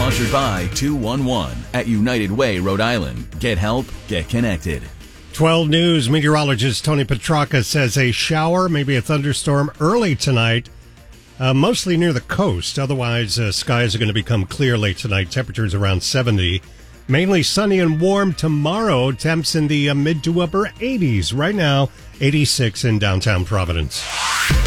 Sponsored by 211 at United Way, Rhode Island. Get help, get connected. 12 News meteorologist Tony Petrarca says a shower, maybe a thunderstorm early tonight, mostly near the coast. Otherwise, skies are going to become clear late tonight. Temperatures around 70. Mainly sunny and warm tomorrow. Temps in the mid to upper 80s. Right now, 86 in downtown Providence.